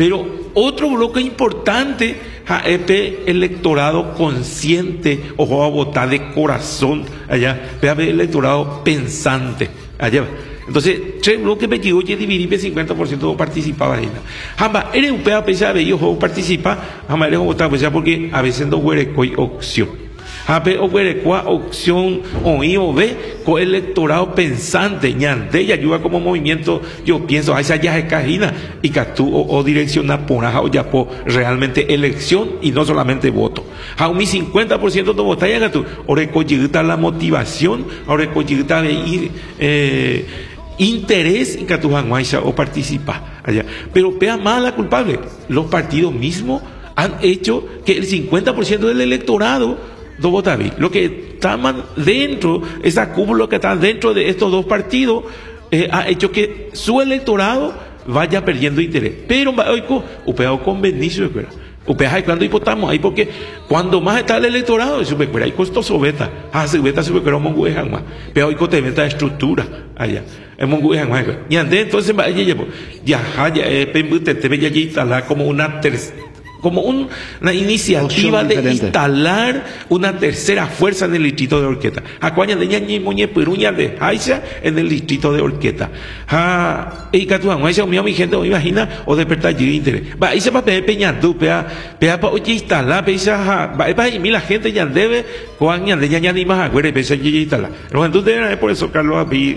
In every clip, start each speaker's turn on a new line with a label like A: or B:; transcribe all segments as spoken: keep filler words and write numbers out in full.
A: Pero otro bloque importante es el electorado consciente, ojo a votar de corazón, allá, vea el electorado pensante, allá. Entonces, tres bloques me llegó y dividir el cincuenta por ciento participaba ahí. Jamás, eres un pedazo de pesar, ellos participa, jamás eres un votar porque a veces no huele coi opción. Jape o cuerecua opción o I o B con electorado pensante ñande y ayuda como movimiento yo pienso a esa ya es cajina y que tú o, o direcciona por o ya por realmente elección y no solamente voto a un mi cincuenta por ciento de votar ya tú ahora coyuta la motivación ahora coyuta de eh, interés en que tú o participa allá pero vea más la culpable los partidos mismos han hecho que el cincuenta por ciento del electorado do vota bien. Lo que está dentro, esa cúpula que está dentro de estos dos partidos, eh, ha hecho que su electorado vaya perdiendo interés. Pero, hoy, upea con beneficio, upea ahí cuando votamos ahí, porque cuando más está el electorado, es upea, ahí costo sobeta, ah, se beta, se upea, mongu es jamás. Pero hoy te meta estructura allá. Es mongu es jamás. Y antes, entonces, ya, ya, ya, eh, te te veía instalar como una tercera. Como un, una iniciativa de instalar una tercera fuerza en el distrito de Orqueta. Acuaña de ñañi moñe peruña de Haiza en el distrito de Orqueta. Ha, y catuan, Haiza, mío, mi gente, imagina, o despertar de interés. Va, ahí se va a pedir peñando, pea, pea, pa, oye, instalar, pesa, va, va, y la gente ya debe, cuan, ya de ñaña ni más, agüere, pesa, ya instalar. Pero entonces, por eso, Carlos, aquí,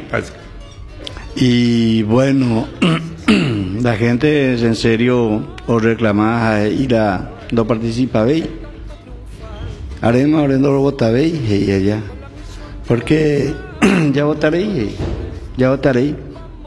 B: y bueno, la gente en serio os reclamaba ir a no participar ahí. Haremos ahora no lo votaré y allá. Porque ya votaré, ya votaré.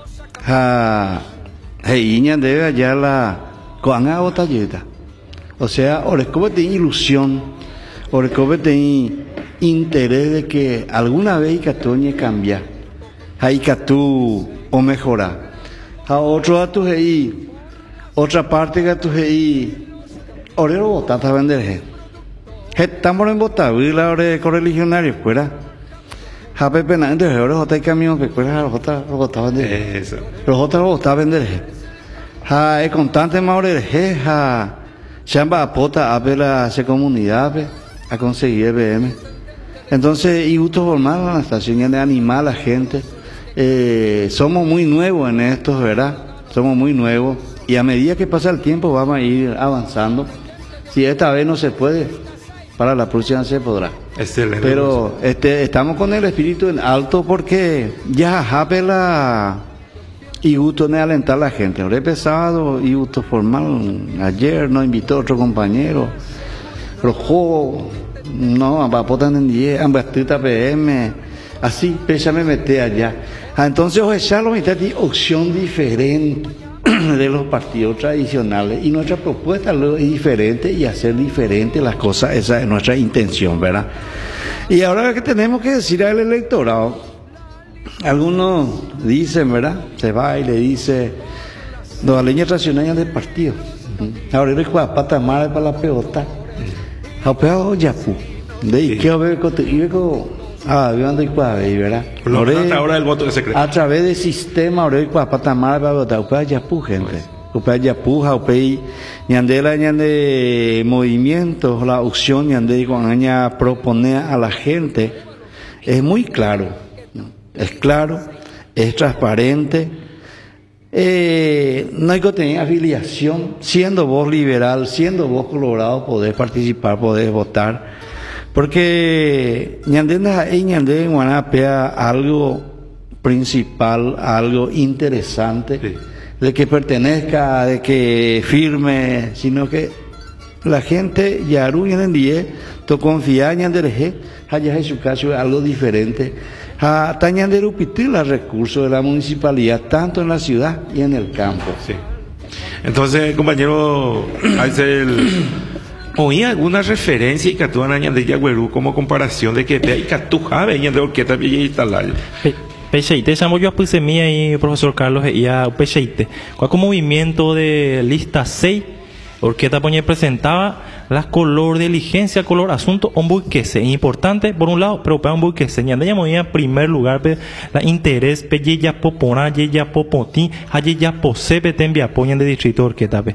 B: Ha, heiña debe allá la coanga votayeta. O sea, ahora como tiene ilusión, ahora como tiene interés de que alguna vez Catoñe cambia. Hay que tú o mejorar. A otro a tu ahí, otra parte que tu ahí, ahora lo votas a vender. Estamos en votar, y la hora de correligionario, fuera. A Pepe Nández, ahora votar camión, que fuera los otros lo votas a vender. Los otros lo votas a vender. A el constante más hora de a chamba a pota a ver la comunidad a conseguir E B M. Entonces, y justo formar la estación de animar a la gente. Eh, somos muy nuevos en esto, ¿verdad? Somos muy nuevos y a medida que pasa el tiempo vamos a ir avanzando. Si esta vez no se puede, para la próxima se podrá.
A: Excelente.
B: Pero este, estamos con el espíritu en alto porque ya japela y gusto de alentar a la gente. Ahora he pesado y gusto formal. Ayer nos invitó otro compañero. Rojo, no, apapotan en diez, ambastita P M. Así, pesa me mete allá. Ah, entonces, o echar los mitad de opción diferente de los partidos tradicionales y nuestra propuesta es diferente y hacer diferente las cosas, esa es nuestra intención, ¿verdad? Y ahora que tenemos que decir al electorado, algunos dicen, ¿verdad? Se va y le dice, los leñas racionales del partido. Ahora el pata madre para la pelota. Apeado Yapu. De ahí quiero ver con ah, viendo y cuave, ¿verdad?
A: Ahora del voto que se cree.
B: A través del sistema, ahora el cuapa tamar para votar, upea yapu, gente. Upea yapu, upea ñandela ñande movimientos, la opción ñande con aña proponer a la gente. Es muy claro, ¿no? Es claro, es transparente. Eh, no hay que tener afiliación, siendo vos liberal, siendo vos colorado, podés participar, podés votar. Porque ñandena y ñande en Guanapea algo principal, algo interesante, sí. De que pertenezca, de que firme, sino que la gente ya en el día, to confía en ñandereje, haya en su caso algo diferente, a tañanderu pitir los recursos de la municipalidad, tanto en la ciudad y en el campo.
A: Sí. Entonces, compañero, hace el oí alguna referencia y Catúa Naña de Yagüerú como comparación de que ve y Catúja veña de Orqueta Villa y Talal.
C: Pecheite, estamos yo puse mía y profesor Carlos y a Pecheite. ¿Cuál movimiento de lista seis? Orqueta Poñe presentaba las color diligencia, color asunto, ombuquese. Importante por un lado, pero para ombuquese. Ñandeña movía en primer lugar, pe, la interés, pe, yeya popona, yeya popoti, a yeya posepe, te envía, poñen de distrito Orqueta, pe.